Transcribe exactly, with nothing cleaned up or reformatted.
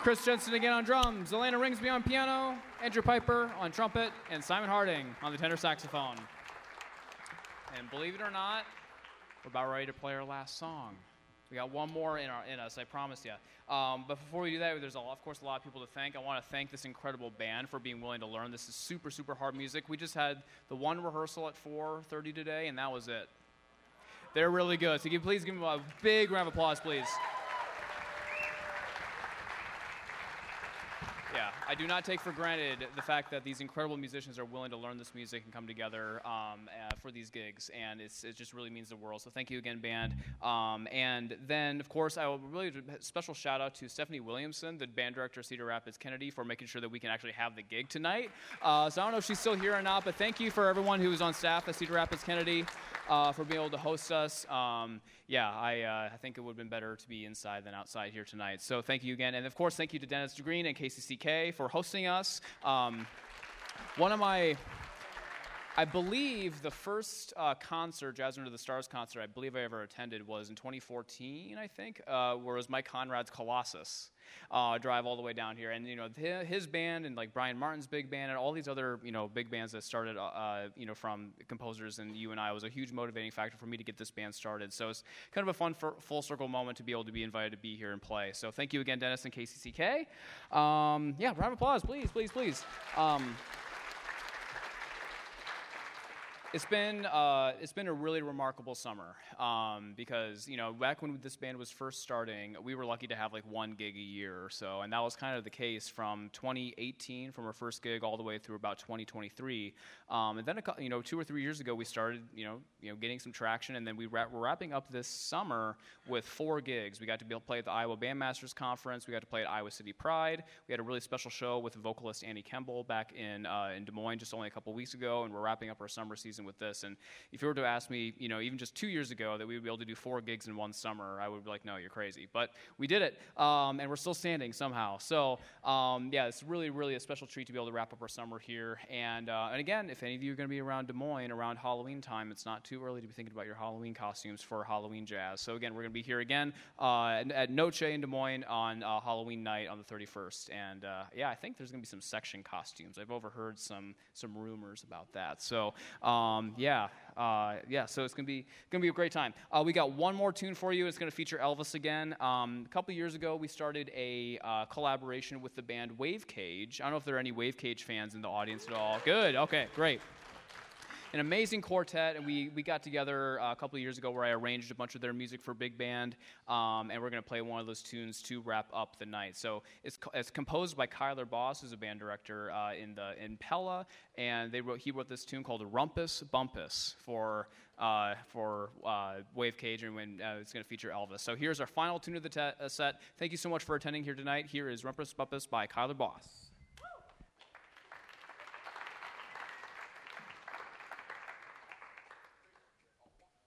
Chris Jensen again on drums, Elena Ringsby on piano, Andrew Piper on trumpet, and Simon Harding on the tenor saxophone. And believe it or not, we're about ready to play our last song. We got one more in, our, in us, I promise you. Um, but before we do that, there's, a, of course, a lot of people to thank. I want to thank this incredible band for being willing to learn. This is super, super hard music. We just had the one rehearsal at four thirty today, and that was it. They're really good. So give, please give them a big round of applause, please. Yeah, I do not take for granted the fact that these incredible musicians are willing to learn this music and come together um, uh, for these gigs, and it's, it just really means the world. So thank you again, band. Um, and then, of course, I will really do a special shout out to Stephanie Williamson, the band director of Cedar Rapids Kennedy, for making sure that we can actually have the gig tonight. Uh, so I don't know if she's still here or not, but thank you for everyone who was on staff at Cedar Rapids Kennedy uh, for being able to host us. Um, yeah, I, uh, I think it would have been better to be inside than outside here tonight. So thank you again. And, of course, thank you to Dennis Green and K C C K for hosting us. Um, one of my, I believe the first uh, concert, Jazz Under the Stars concert, I believe I ever attended was in twenty fourteen, I think, uh, where it was Mike Conrad's Colossus. Uh, drive all the way down here, and you know his, his band and like Brian Martin's big band and all these other you know big bands that started uh, you know from composers and you and I was a huge motivating factor for me to get this band started. So it's kind of a fun for, full circle moment to be able to be invited to be here and play. So thank you again, Dennis and K C C K. Um, yeah, round of applause, please, please, please. Um, It's been uh, it's been a really remarkable summer um, because you know back when this band was first starting, we were lucky to have like one gig a year or so, and that was kind of the case from twenty eighteen, from our first gig, all the way through about twenty twenty-three. Um, and then a, you know two or three years ago, we started you know you know getting some traction, and then we ra- we're wrapping up this summer with four gigs. We got to be able to play at the Iowa Bandmasters Conference. We got to play at Iowa City Pride. We had a really special show with vocalist Annie Kemble back in uh, in Des Moines just only a couple weeks ago, and we're wrapping up our summer season with this. And if you were to ask me, you know, even just two years ago that we would be able to do four gigs in one summer, I would be like, no, you're crazy. But we did it, um, and we're still standing somehow. So, um, yeah, it's really, really a special treat to be able to wrap up our summer here. And, uh, and again, if any of you are going to be around Des Moines around Halloween time, it's not too early to be thinking about your Halloween costumes for Halloween Jazz. So, again, we're going to be here again uh, at Noche in Des Moines on uh, Halloween night on the thirty-first. And, uh, yeah, I think there's going to be some section costumes. I've overheard some some rumors about that. So, um, yeah. Yeah, uh, yeah. So it's gonna be gonna be a great time. Uh, we got one more tune for you. It's gonna feature Elvis again. Um, a couple years ago, we started a uh, collaboration with the band Wave Cage. I don't know if there are any Wave Cage fans in the audience at all. Good. Okay. Great. An amazing quartet, and we, we got together uh, a couple of years ago where I arranged a bunch of their music for big band, um, and we're going to play one of those tunes to wrap up the night. So it's it's composed by Kyler Boss, who's a band director uh, in the in Pella, and they wrote he wrote this tune called Rumpus Bumpus for uh, for uh, Wave Cage, and when uh, it's going to feature Elvis. So here's our final tune of the te- uh, set. Thank you so much for attending here tonight. Here is Rumpus Bumpus by Kyler Boss.